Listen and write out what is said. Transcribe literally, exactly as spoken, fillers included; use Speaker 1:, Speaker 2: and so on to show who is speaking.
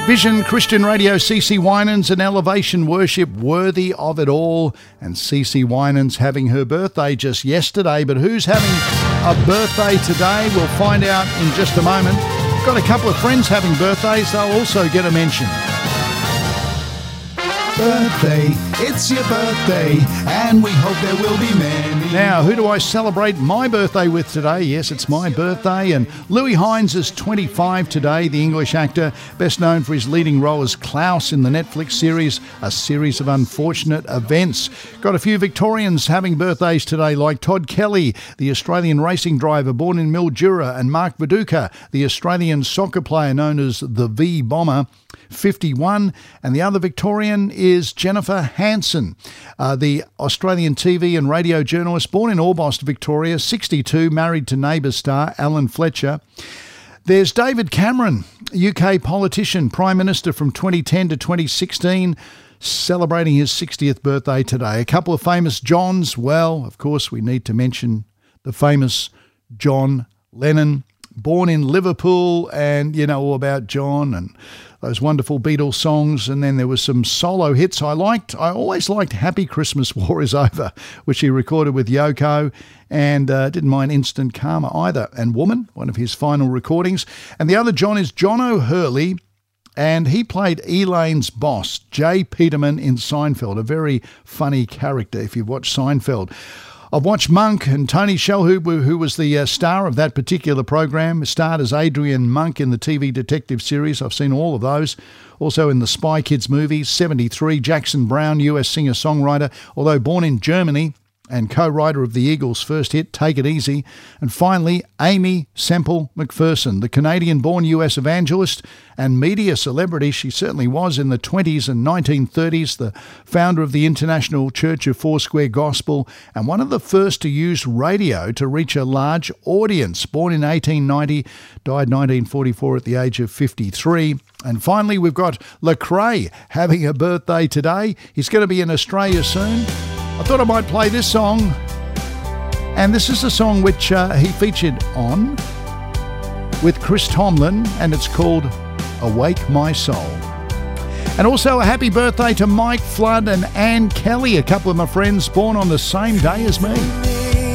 Speaker 1: Vision Christian Radio, C C Winans, and Elevation Worship, worthy of it all. And C C Winans having her birthday just yesterday, but who's having a birthday today? We'll find out in just a moment. Got a couple of friends having birthdays, they'll also get a mention.
Speaker 2: Birthday, it's your birthday, and we hope there will be many.
Speaker 1: Now, who do I celebrate my birthday with today? Yes, it's my birthday, and Louis Hines is twenty-five today, the English actor, best known for his leading role as Klaus in the Netflix series, A Series of Unfortunate Events. Got a few Victorians having birthdays today, like Todd Kelly, the Australian racing driver born in Mildura, and Mark Viduka, the Australian soccer player known as the V-Bomber, fifty-one, and the other Victorian is Jennifer Hansen, uh, the Australian T V and radio journalist born in Orbost, Victoria, sixty-two, married to Neighbours star Alan Fletcher. There's David Cameron, U K politician, Prime Minister from twenty ten to twenty sixteen, celebrating his sixtieth birthday today. A couple of famous Johns, well, of course, we need to mention the famous John Lennon, born in Liverpool, and you know all about John and those wonderful Beatles songs. And then there was some solo hits I liked. I always liked Happy Christmas War Is Over, which he recorded with Yoko, and uh, didn't mind Instant Karma either. And Woman, one of his final recordings. And the other John is John O'Hurley, and he played Elaine's boss, Jay Peterman, in Seinfeld, a very funny character if you've watched Seinfeld. I've watched Monk, and Tony Shalhoub, who was the uh, star of that particular program, starred as Adrian Monk in the T V detective series. I've seen all of those. Also in the Spy Kids movies. seventy-three, Jackson Browne, U S singer-songwriter, although born in Germany, and co-writer of the Eagles' first hit, Take It Easy. And finally, Amy Semple McPherson, the Canadian-born U S evangelist and media celebrity. She certainly was in the twenties and nineteen thirties, the founder of the International Church of Foursquare Gospel, and one of the first to use radio to reach a large audience. Born in eighteen ninety, died nineteen forty-four at the age of fifty-three. And finally, we've got Lecrae having a birthday today. He's going to be in Australia soon. I thought I might play this song, and this is a song which uh, he featured on with Chris Tomlin, and it's called Awake My Soul. And also a happy birthday to Mike Flood and Anne Kelly, a couple of my friends born on the same day as me.